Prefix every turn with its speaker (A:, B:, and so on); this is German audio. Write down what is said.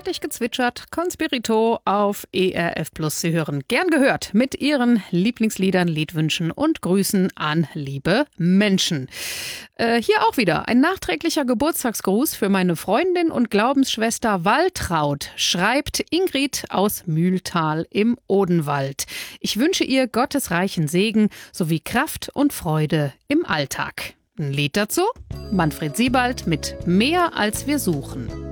A: fertig gezwitschert. Conspirito auf ERF Plus. Sie hören gern gehört mit Ihren Lieblingsliedern, Liedwünschen und Grüßen an liebe Menschen. Hier auch wieder ein nachträglicher Geburtstagsgruß für meine Freundin und Glaubensschwester Waltraud, schreibt Ingrid aus Mühltal im Odenwald. Ich wünsche ihr gottesreichen Segen sowie Kraft und Freude im Alltag. Ein Lied dazu? Manfred Siebald mit Mehr als wir suchen.